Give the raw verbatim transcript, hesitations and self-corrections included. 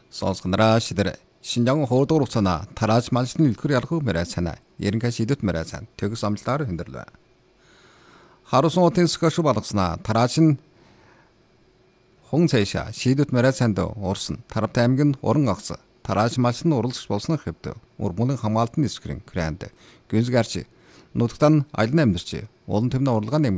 Сонсгонараа шидэр Шинжаан хуудуур уцана тарааж малшны илхүр ялхуу мэрэ цана ерөнхий шийдэт мэрэ цан төгс амлаар хөндөрлөө. Харуун утын скош балгасна тарааж нь хүн цаашаа шийдэт мэрэ цанд уурсан тараптай аймгийн уран агц тарааж малшны уралж болсон хэвдэ урмын хамгаалтын эсвэрийн гранд гүнзгарч нутагтан алин амьдарч улан төмнө урлагааны